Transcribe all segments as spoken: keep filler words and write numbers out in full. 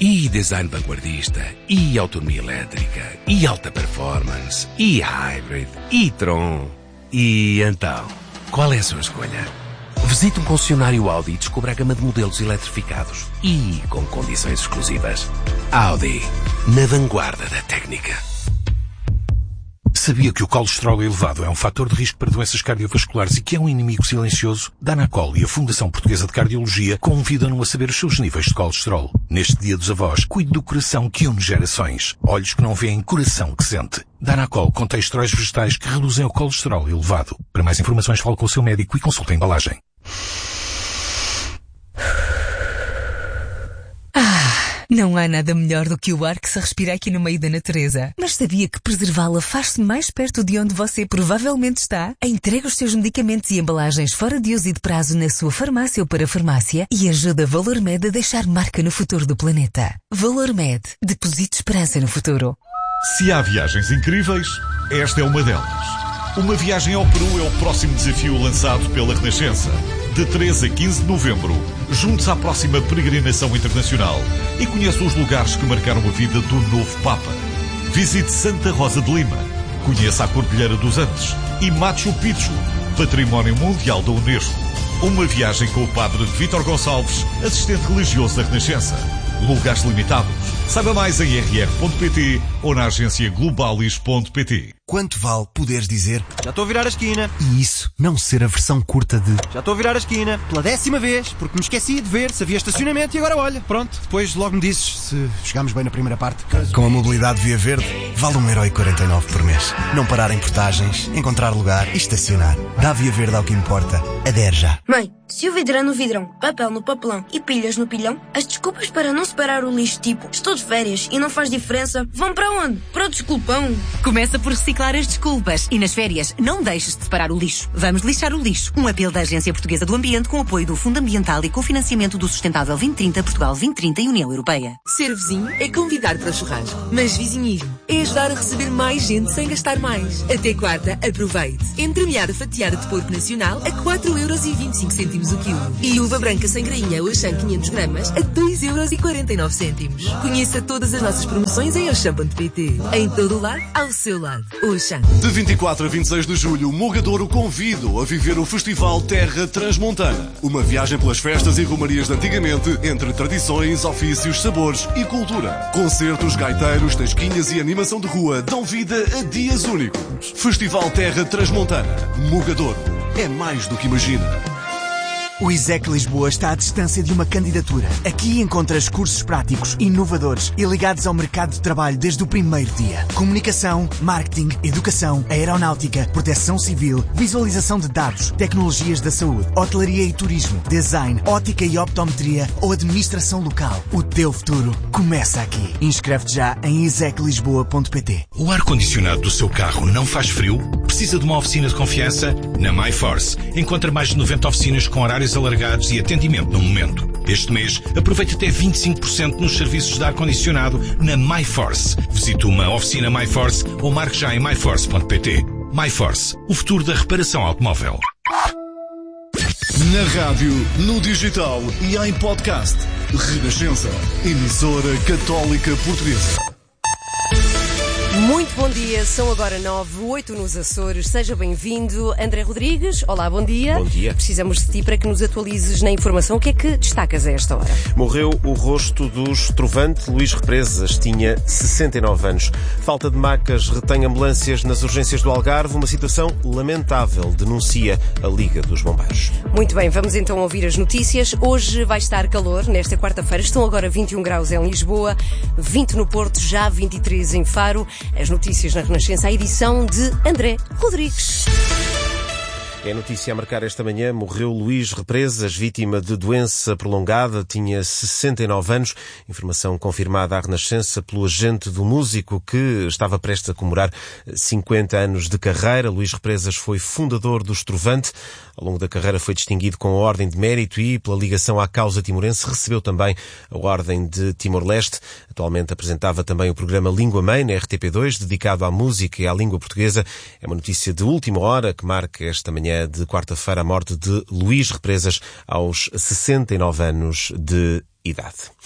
E design vanguardista, e autonomia elétrica, e alta performance, e hybrid, e Tron. E então, qual é a sua escolha? Visite um concessionário Audi e descubra a gama de modelos eletrificados e com condições exclusivas. Audi, na vanguarda da técnica. Sabia que o colesterol elevado é um fator de risco para doenças cardiovasculares e que é um inimigo silencioso? Danacol e a Fundação Portuguesa de Cardiologia convidam-no a saber os seus níveis de colesterol. Neste Dia dos Avós, cuide do coração que une gerações. Olhos que não veem, coração que sente. Danacol contém esteróis vegetais que reduzem o colesterol elevado. Para mais informações, fale com o seu médico e consulte a embalagem. Não há nada melhor do que o ar que se respira aqui no meio da natureza. Mas sabia que preservá-la faz-se mais perto de onde você provavelmente está? Entrega os seus medicamentos e embalagens fora de uso e de prazo na sua farmácia ou parafarmácia e ajuda a ValorMed a deixar marca no futuro do planeta. ValorMed. Deposite esperança no futuro. Se há viagens incríveis, esta é uma delas. Uma viagem ao Peru é o próximo desafio lançado pela Renascença. De treze a quinze de novembro, junte-se à próxima peregrinação internacional e conheça os lugares que marcaram a vida do novo Papa. Visite Santa Rosa de Lima, conheça a Cordilheira dos Andes e Machu Picchu, Património Mundial da Unesco. Uma viagem com o padre Vítor Gonçalves, assistente religioso da Renascença. Lugares limitados. Saiba mais em r r ponto p t ou na agência globalis ponto p t. Quanto vale poderes dizer já estou a virar a esquina? E isso não ser a versão curta de já estou a virar a esquina pela décima vez, porque me esqueci de ver se havia estacionamento e agora olha, pronto. Depois logo me dizes se chegámos bem na primeira parte. Com a mobilidade Via Verde, vale um euro e quarenta e nove por mês. Não parar em portagens, encontrar lugar e estacionar. Dá Via Verde ao que importa. Adere já. Mãe, se o vidrão no vidrão, papel no papelão e pilhas no pilhão, as desculpas para não separar o lixo tipo estou de férias e não faz diferença, vão para onde? Para o desculpão. Começa por reciclar as desculpas e nas férias não deixes de separar o lixo. Vamos lixar o lixo. Um apelo da Agência Portuguesa do Ambiente com apoio do Fundo Ambiental e cofinanciamento do Sustentável vinte trinta, Portugal vinte trinta e União Europeia. Ser vizinho é convidar para o churrasco, mas vizinhismo é ajudar a receber mais gente sem gastar mais. Até quarta, aproveite. Entremeada fatiada de porco nacional a quatro euros e vinte e cinco cêntimos o quilo. E uva branca sem grainha Auchan quinhentos gramas a dois euros e quarenta e nove cêntimos. Conheça todas as nossas promoções em auchan ponto p t. Em todo o lado, ao seu lado. Auchan. De vinte e quatro a vinte e seis de julho, Mogadouro convida a viver o Festival Terra Transmontana. Uma viagem pelas festas e romarias de antigamente, entre tradições, ofícios, sabores e cultura. Concertos, gaiteiros, tasquinhas e animação de rua dão vida a dias únicos. Festival Terra Transmontana. Mogadouro. É mais do que imagina. O ISEC Lisboa está à distância de uma candidatura. Aqui encontras cursos práticos, inovadores e ligados ao mercado de trabalho desde o primeiro dia. Comunicação, marketing, educação, aeronáutica, proteção civil, visualização de dados, tecnologias da saúde, hotelaria e turismo, design, ótica e optometria ou administração local. O teu futuro começa aqui. Inscreve-te já em isec lisboa ponto p t. O ar-condicionado do seu carro não faz frio? Precisa de uma oficina de confiança? Na MyForce. Encontra mais de noventa oficinas com horários alargados e atendimento no momento. Este mês, aproveite até vinte e cinco por cento nos serviços de ar-condicionado na MyForce. Visite uma oficina MyForce ou marque já em my force ponto p t. MyForce, o futuro da reparação automóvel. Na rádio, no digital e em podcast. Renascença, emissora católica portuguesa. Muito bom dia, são agora nove, oito nos Açores. Seja bem-vindo, André Rodrigues. Olá, bom dia. Bom dia. Precisamos de ti para que nos atualizes na informação. O que é que destacas a esta hora? Morreu o rosto do estrovante Luís Represas, tinha sessenta e nove anos. Falta de macas retém ambulâncias nas urgências do Algarve, uma situação lamentável, denuncia a Liga dos Bombeiros. Muito bem, vamos então ouvir as notícias. Hoje vai estar calor, nesta quarta-feira. Estão agora vinte e um graus em Lisboa, vinte no Porto, já vinte e três em Faro. As notícias na Renascença, a edição de André Rodrigues. É a notícia a marcar esta manhã. Morreu Luís Represas, vítima de doença prolongada, tinha sessenta e nove anos. Informação confirmada à Renascença pelo agente do músico que estava prestes a comemorar cinquenta anos de carreira. Luís Represas foi fundador do Estrovante. Ao longo da carreira foi distinguido com a Ordem de Mérito e, pela ligação à causa timorense, recebeu também a Ordem de Timor-Leste. Atualmente apresentava também o programa Língua Mãe na R T P dois, dedicado à música e à língua portuguesa. É uma notícia de última hora que marca esta manhã de quarta-feira a morte de Luís Represas aos sessenta e nove anos de idade.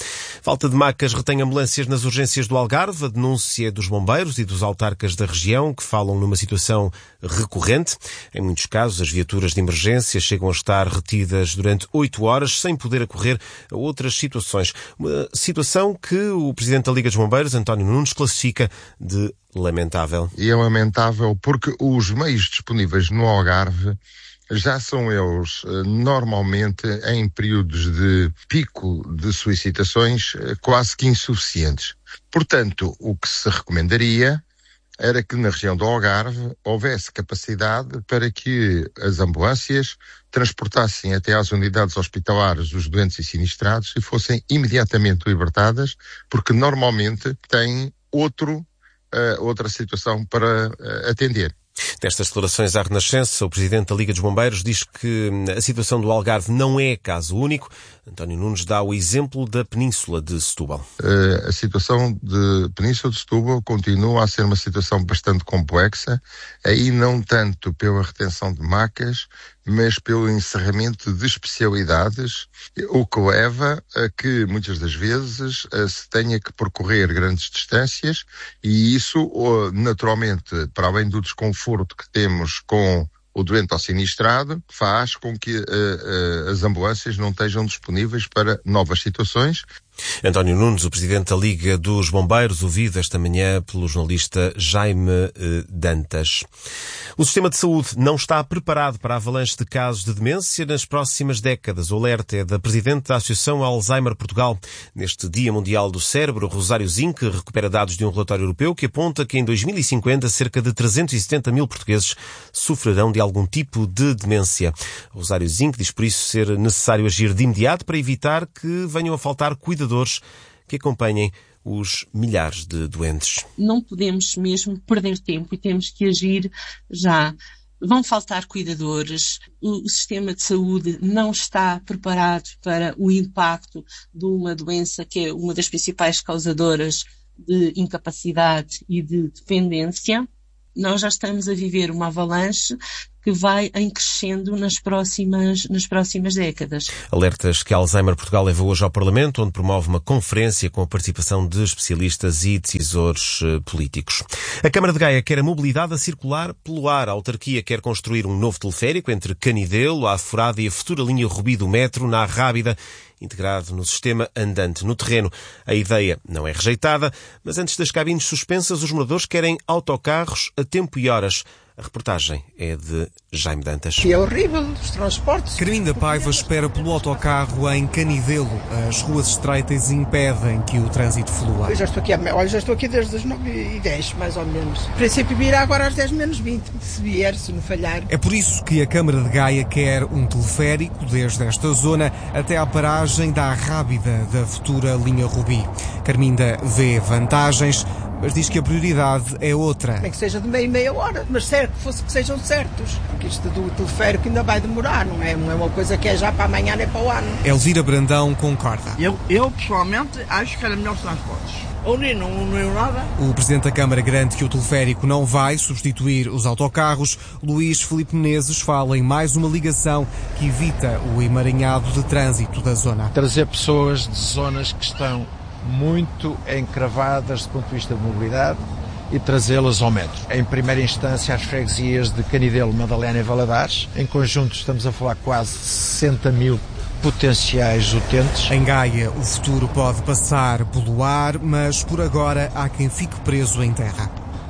Falta de macas retém ambulâncias nas urgências do Algarve. A denúncia dos bombeiros e dos autarcas da região, que falam numa situação recorrente. Em muitos casos, as viaturas de emergência chegam a estar retidas durante oito horas, sem poder acorrer a outras situações. Uma situação que o Presidente da Liga dos Bombeiros, António Nunes, classifica de lamentável. E é lamentável porque os meios disponíveis no Algarve já são eles, normalmente, em períodos de pico de solicitações, quase que insuficientes. Portanto, o que se recomendaria era que na região do Algarve houvesse capacidade para que as ambulâncias transportassem até às unidades hospitalares os doentes e sinistrados e fossem imediatamente libertadas, porque normalmente têm outro, uh, outra situação para uh, atender. Destas declarações à Renascença, o Presidente da Liga dos Bombeiros diz que a situação do Algarve não é caso único. António Nunes dá o exemplo da Península de Setúbal. Uh, a situação de Península de Setúbal continua a ser uma situação bastante complexa, aí não tanto pela retenção de macas, mas pelo encerramento de especialidades, o que leva a que muitas das vezes se tenha que percorrer grandes distâncias e isso, naturalmente, para além do desconforto que temos com o doente ou sinistrado, faz com que uh, uh, as ambulâncias não estejam disponíveis para novas situações. António Nunes, o Presidente da Liga dos Bombeiros, ouvido esta manhã pelo jornalista Jaime eh, Dantas. O sistema de saúde não está preparado para a avalanche de casos de demência nas próximas décadas. O alerta é da Presidente da Associação Alzheimer Portugal. Neste Dia Mundial do Cérebro, Rosário Zinck recupera dados de um relatório europeu que aponta que em dois mil e cinquenta cerca de trezentos e setenta mil portugueses sofrerão de algum tipo de demência. Rosário Zinck diz por isso ser necessário agir de imediato para evitar que venham a faltar cuidadores que acompanhem os milhares de doentes. Não podemos mesmo perder tempo e temos que agir já. Vão faltar cuidadores, o sistema de saúde não está preparado para o impacto de uma doença que é uma das principais causadoras de incapacidade e de dependência. Nós já estamos a viver uma avalanche que vai em crescendo nas próximas, nas próximas décadas. Alertas que a Alzheimer Portugal levou hoje ao Parlamento, onde promove uma conferência com a participação de especialistas e decisores políticos. A Câmara de Gaia quer a mobilidade a circular pelo ar. A autarquia quer construir um novo teleférico entre Canidelo, a Aforada e a futura linha Rubi do metro, na Arrábida, integrado no sistema andante no terreno. A ideia não é rejeitada, mas antes das cabines suspensas, os moradores querem autocarros a tempo e horas. A reportagem é de Jaime Dantas. Que é horrível os transportes. Carminda Paiva espera pelo autocarro em Canidelo. As ruas estreitas impedem que o trânsito flua. Eu já estou aqui, olha, já estou aqui desde as nove e dez, mais ou menos. O princípio virá agora às dez menos vinte, se vier, se não falhar. É por isso que a Câmara de Gaia quer um teleférico desde esta zona até à paragem da Arrábida da futura linha Rubi. Carminda vê vantagens, mas diz que a prioridade é outra. É que seja de meia e meia hora, mas certo que fosse que sejam certos. Porque isto do teleférico ainda vai demorar, não é? Não é uma coisa que é já para amanhã nem para o ano. Elvira Brandão concorda. Eu, eu pessoalmente acho que era melhor os transportes. Ou nem não uniu nada. O Presidente da Câmara garante que o teleférico não vai substituir os autocarros. Luís Filipe Menezes fala em mais uma ligação que evita o emaranhado de trânsito da zona. Trazer pessoas de zonas que estão muito encravadas do ponto de vista de mobilidade e trazê-las ao metro. Em primeira instância, as freguesias de Canidelo, Madalena e Valadares. Em conjunto, estamos a falar quase sessenta mil potenciais utentes. Em Gaia, o futuro pode passar pelo ar, mas por agora há quem fique preso em terra.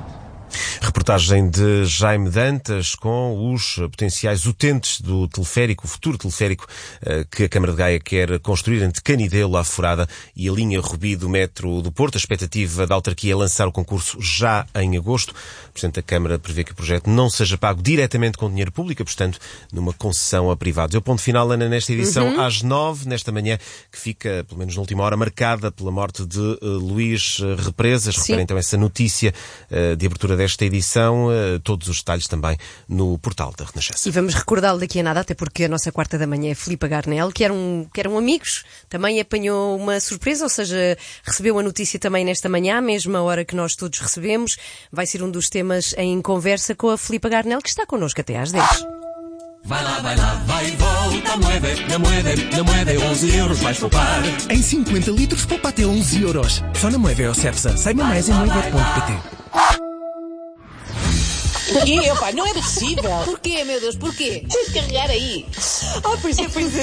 Reportagem de Jaime Dantas com os potenciais utentes do teleférico, o futuro teleférico que a Câmara de Gaia quer construir entre Canidelo, a Aforada e a linha Rubi do metro do Porto. A expectativa da autarquia é lançar o concurso já em agosto. O Presidente da Câmara prevê que o projeto não seja pago diretamente com dinheiro público, portanto, numa concessão a privados. É o ponto final, Ana, nesta edição uhum. às nove, nesta manhã, que fica, pelo menos na última hora, marcada pela morte de uh, Luís Represas. Repara então essa notícia uh, de abertura desta edição. Todos os detalhes também no portal da Renascença. E vamos recordá-lo daqui a nada, até porque a nossa quarta da manhã é Filipe Garnel, que eram, que eram amigos, também apanhou uma surpresa, ou seja, recebeu a notícia também nesta manhã, à mesma hora que nós todos recebemos. Vai ser um dos temas em conversa com a Filipe Garnel, que está connosco até às dez. Vai lá, vai lá, vai e volta, mueve, na mueve, na mueve, onze euros vais poupar. Em cinquenta litros poupa até onze euros. Só na Moeve ou Cepsa. Saiba mais em moeve ponto pt. Porquê, opa? Não é possível. Porquê, meu Deus, porquê? Tens de carregar aí. Ah, pois é, pois é.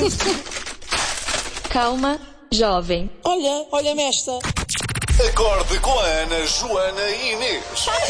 Calma, jovem. Olha, olha-me esta. Acorde com a Ana, Joana e Inês.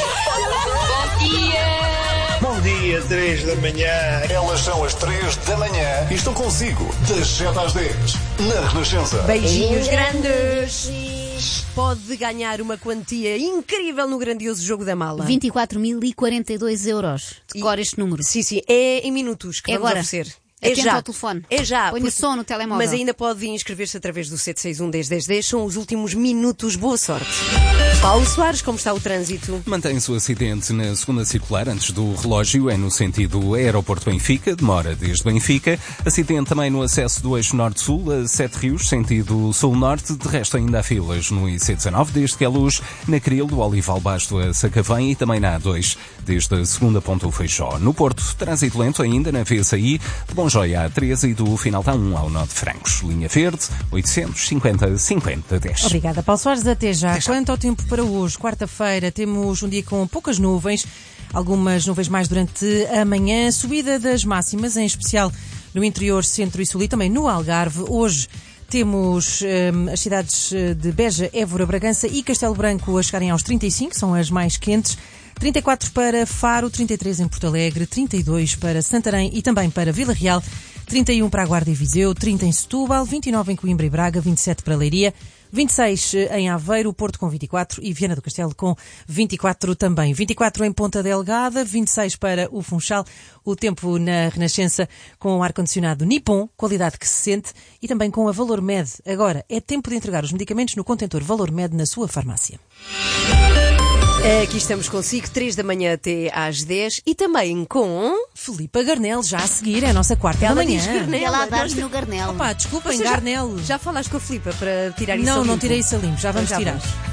Bom dia! Bom dia, três da manhã. Elas são as três da manhã e estão consigo das sete às dez na Renascença. Beijinhos grandes. Pode ganhar uma quantia incrível no grandioso jogo da mala. vinte e quatro mil e quarenta e dois euros. Decora este número. Sim, sim. É em minutos que é vamos agora. oferecer. É É já. já. Ao telefone. É já. Põe o som no telemóvel. Mas ainda pode inscrever-se através do sete seis um, dez, dez, dez. São os últimos minutos. Boa sorte. Paulo Soares, como está o trânsito? Mantém-se o acidente na segunda circular antes do relógio, é no sentido Aeroporto Benfica, demora desde Benfica. Acidente também no acesso do eixo norte-sul, a Sete Rios, sentido sul-norte. De resto ainda há filas no I C dezanove, desde que é luz, na Cril, do Olival Basto a Sacavém e também na A dois, desde a segunda ponta o Feijó. No Porto, trânsito lento ainda na V S I, de Bonjoia a treze e do final da um ao nó de Francos. Linha Verde, oitocentos e cinquenta, cinquenta, dez. Obrigada, Paulo Soares. Até já. Até já. Quanto ao tempo para hoje, quarta-feira, temos um dia com poucas nuvens, algumas nuvens mais durante a manhã, subida das máximas, em especial no interior, centro e sul e também no Algarve. Hoje temos hum, as cidades de Beja, Évora, Bragança e Castelo Branco a chegarem aos trinta e cinco, são as mais quentes. trinta e quatro para Faro, trinta e três em Porto Alegre, trinta e dois para Santarém e também para Vila Real, trinta e um para a Guarda e Viseu, trinta em Setúbal, vinte e nove em Coimbra e Braga, vinte e sete para Leiria, vinte e seis em Aveiro, Porto com vinte e quatro e Viana do Castelo com vinte e quatro também. vinte e quatro em Ponta Delgada, vinte e seis para o Funchal. O tempo na Renascença com o ar-condicionado Nippon, qualidade que se sente, e também com a Valor Med. Agora é tempo de entregar os medicamentos no contentor Valor Med na sua farmácia. Aqui estamos consigo, três da manhã até às dez e também com... Filipa Garnel, já a seguir, é a nossa quarta Ela da manhã. diz Garnel. Ela dá-lhe no Garnel. Opa, desculpem, Você Garnel. Já, já falaste com a Filipa para tirar isso Não, a limpo? não tirei isso a limpo, já vamos Já tirar. vamos.